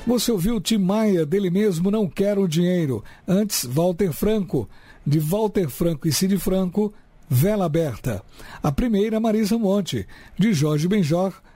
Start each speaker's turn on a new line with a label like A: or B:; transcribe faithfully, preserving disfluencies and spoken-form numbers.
A: Você ouviu Tim Maia, dele mesmo Não Quero Dinheiro. Antes, Walter Franco, de Walter Franco e Cid Franco, Vela Aberta. A primeira, Marisa Monte, de Jorge Benjor,